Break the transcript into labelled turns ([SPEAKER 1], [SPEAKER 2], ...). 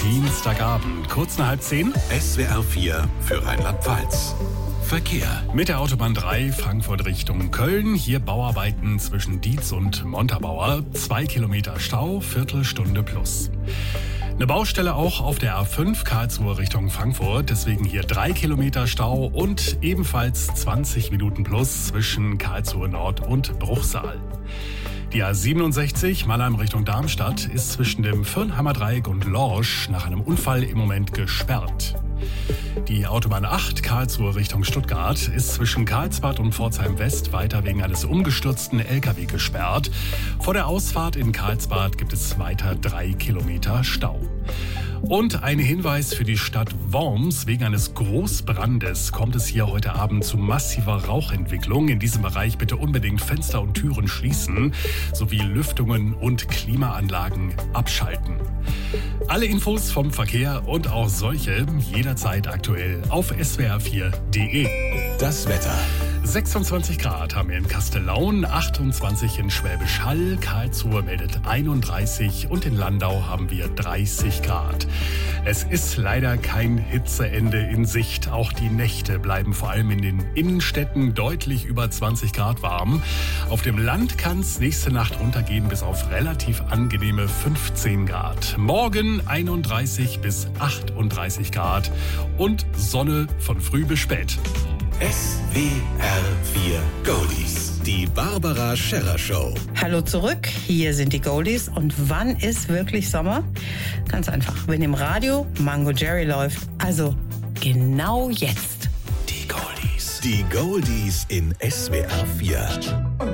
[SPEAKER 1] Dienstagabend, kurz nach 9:30.
[SPEAKER 2] SWR 4 für Rheinland-Pfalz. Verkehr.
[SPEAKER 1] Mit der Autobahn 3 Frankfurt Richtung Köln. Hier Bauarbeiten zwischen Dietz und Montabaur. 2 Kilometer Stau, Viertelstunde plus. Eine Baustelle auch auf der A5 Karlsruhe Richtung Frankfurt. Deswegen hier 3 Kilometer Stau und ebenfalls 20 Minuten plus zwischen Karlsruhe Nord und Bruchsal. Die A67 Mannheim Richtung Darmstadt ist zwischen dem Firnheimer Dreieck und Lorsch nach einem Unfall im Moment gesperrt. Die Autobahn 8 Karlsruhe Richtung Stuttgart ist zwischen Karlsbad und Pforzheim West weiter wegen eines umgestürzten LKW gesperrt. Vor der Ausfahrt in Karlsbad gibt es weiter 3 Kilometer Stau. Und ein Hinweis für die Stadt Worms: Wegen eines Großbrandes kommt es hier heute Abend zu massiver Rauchentwicklung. In diesem Bereich bitte unbedingt Fenster und Türen schließen, sowie Lüftungen und Klimaanlagen abschalten. Alle Infos vom Verkehr und auch solche jederzeit aktuell auf swr4.de.
[SPEAKER 2] Das Wetter.
[SPEAKER 1] 26 Grad haben wir in Kastellaun, 28 in Schwäbisch Hall, Karlsruhe meldet 31 und in Landau haben wir 30 Grad. Es ist leider kein Hitzeende in Sicht. Auch die Nächte bleiben vor allem in den Innenstädten deutlich über 20 Grad warm. Auf dem Land kann es nächste Nacht runtergehen bis auf relativ angenehme 15 Grad. Morgen 31 bis 38 Grad und Sonne von früh bis spät.
[SPEAKER 2] SWR 4 Goldies. Die Barbara Scherrer Show.
[SPEAKER 3] Hallo zurück, hier sind die Goldies. Und wann ist wirklich Sommer? Ganz einfach, wenn im Radio Mango Jerry läuft. Also genau jetzt.
[SPEAKER 2] Die Goldies. Die Goldies in SWR 4.